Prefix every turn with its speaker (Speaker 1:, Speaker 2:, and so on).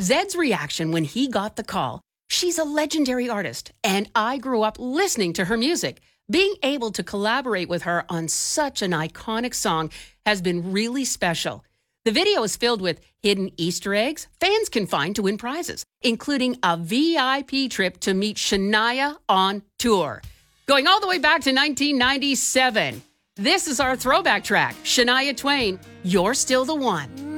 Speaker 1: Zed's reaction when he got the call. She's a legendary artist, and I grew up listening to her music. Being able to collaborate with her on such an iconic song has been really special. The video is filled with hidden Easter eggs fans can find to win prizes, including a VIP trip to meet Shania on tour. Going all the way back to 1997. This is our throwback track, Shania Twain, You're Still the One.